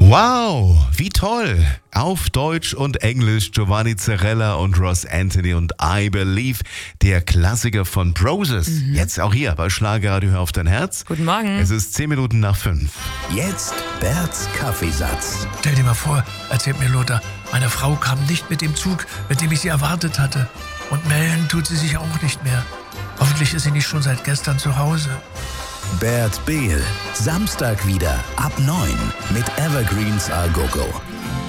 Wow, wie toll! Auf Deutsch und Englisch Giovanni Zarella und Ross Anthony und I Believe, der Klassiker von Broses. Jetzt auch hier bei Schlagerradio, hör auf dein Herz. Guten Morgen. Es ist 10 Minuten nach 5. Jetzt Berts Kaffeesatz. Stell dir mal vor, erzählt mir Lothar, meine Frau kam nicht mit dem Zug, mit dem ich sie erwartet hatte. Und melden tut sie sich auch nicht mehr. Hoffentlich ist sie nicht schon seit gestern zu Hause. Bert Behl. Samstag wieder ab 9 mit Evergreens A Go Go.